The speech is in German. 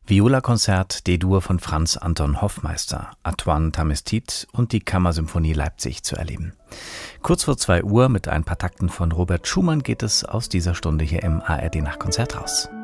Viola-Konzert D-Dur von Franz Anton Hoffmeister, Antoine Tamestit und die Kammersymphonie Leipzig zu erleben. Kurz vor 2 Uhr mit ein paar Takten von Robert Schumann geht es aus dieser Stunde hier im ARD Nachtkonzert raus.